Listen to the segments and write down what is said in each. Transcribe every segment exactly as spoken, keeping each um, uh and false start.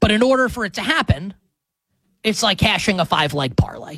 But in order for it to happen, it's like cashing a five-leg parlay.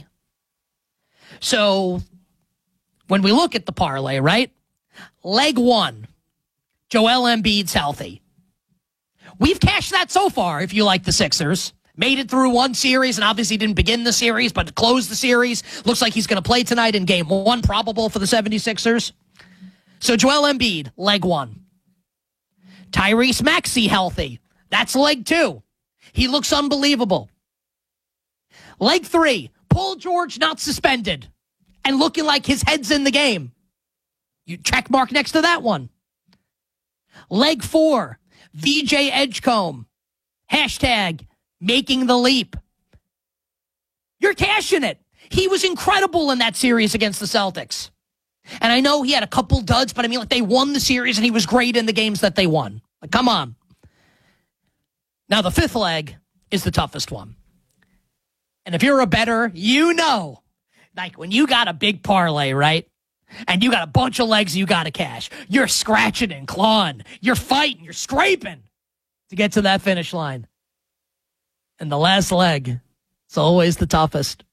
So when we look at the parlay, right? Leg one, Joel Embiid's healthy. We've cashed that so far, if you like the Sixers. Made it through one series and obviously didn't begin the series, but closed the series. Looks like he's going to play tonight in game one, probable for the seventy-sixers. So Joel Embiid, leg one. Tyrese Maxey healthy. That's leg two. He looks unbelievable. Leg three, Paul George not suspended and looking like his head's in the game. You check mark next to that one. Leg four, V J Edgecombe. Hashtag making the leap. You're cashing it. He was incredible in that series against the Celtics. And I know he had a couple duds, but I mean, like, they won the series and he was great in the games that they won. Like, come on. Now, the fifth leg is the toughest one. And if you're a bettor, you know, like when you got a big parlay, right? And you got a bunch of legs you got to cash. You're scratching and clawing. You're fighting. You're scraping to get to that finish line. And the last leg, it's always the toughest.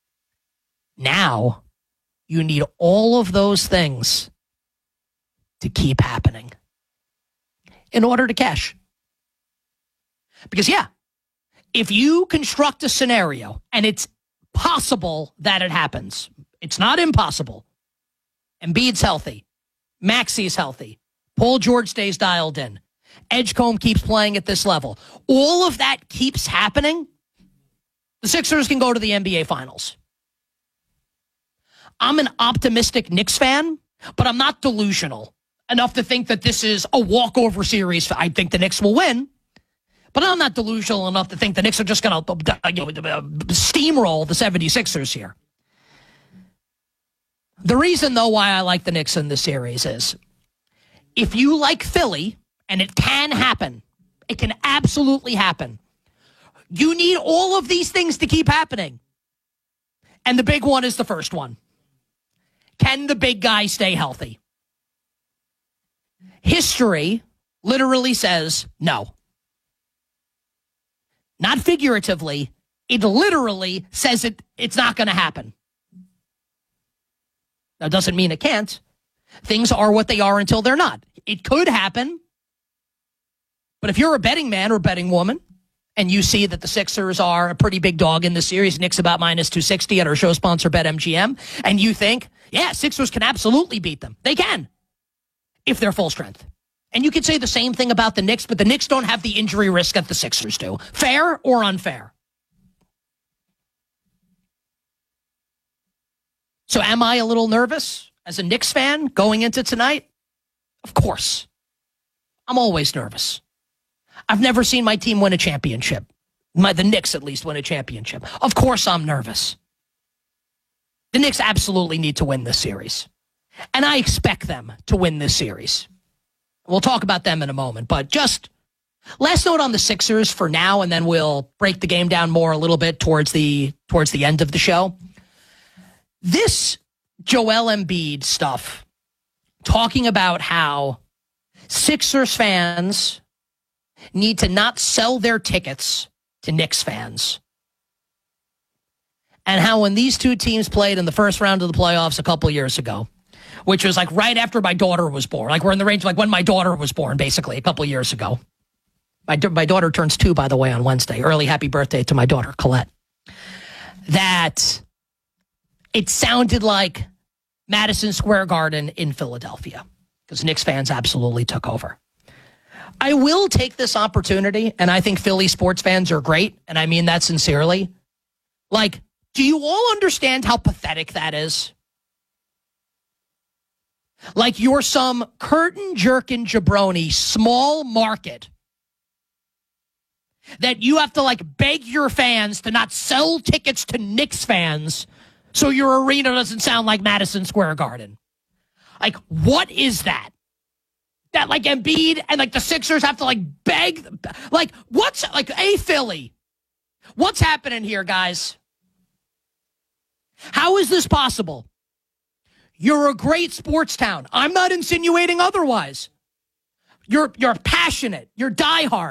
Now, you need all of those things to keep happening in order to cash. Because, yeah, if you construct a scenario and it's possible that it happens, it's not impossible. Embiid's healthy. Maxey's healthy. Paul George stays dialed in. Edgecombe keeps playing at this level. All of that keeps happening. The Sixers can go to the N B A Finals. I'm an optimistic Knicks fan, but I'm not delusional enough to think that this is a walkover series. I think the Knicks will win, but I'm not delusional enough to think the Knicks are just going to steamroll the seventy-sixers here. The reason, though, why I like the Knicks in this series is if you like Philly, and it can happen, it can absolutely happen, you need all of these things to keep happening. And the big one is the first one. Can the big guy stay healthy? History literally says no. Not figuratively. It literally says it, it's not going to happen. That doesn't mean it can't. Things are what they are until they're not. It could happen. But if you're a betting man or betting woman, and you see that the Sixers are a pretty big dog in the series, Knicks about minus two sixty at our show sponsor BetMGM, and you think, yeah, Sixers can absolutely beat them. They can, if they're full strength. And you could say the same thing about the Knicks, but the Knicks don't have the injury risk that the Sixers do. Fair or unfair? So am I a little nervous as a Knicks fan going into tonight? Of course. I'm always nervous. I've never seen my team win a championship. My, the Knicks, at least, win a championship. Of course I'm nervous. The Knicks absolutely need to win this series. And I expect them to win this series. We'll talk about them in a moment. But just last note on the Sixers for now, and then we'll break the game down more a little bit towards the towards the end of the show. This Joel Embiid stuff, talking about how Sixers fans need to not sell their tickets to Knicks fans. And how when these two teams played in the first round of the playoffs a couple years ago, which was like right after my daughter was born, like we're in the range of like when my daughter was born, basically, a couple years ago. My, my daughter turns two, by the way, on Wednesday. Early happy birthday to my daughter, Colette. That it sounded like Madison Square Garden in Philadelphia because Knicks fans absolutely took over. I will take this opportunity, and I think Philly sports fans are great, and I mean that sincerely. Like, do you all understand how pathetic that is? Like you're some curtain-jerking jabroni, small market, that you have to, like, beg your fans to not sell tickets to Knicks fans so your arena doesn't sound like Madison Square Garden. Like, what is that? That, like, Embiid and, like, the Sixers have to, like, beg. Like, what's, like, a Philly? What's happening here, guys? How is this possible? You're a great sports town. I'm not insinuating otherwise. You're, you're passionate. You're diehard.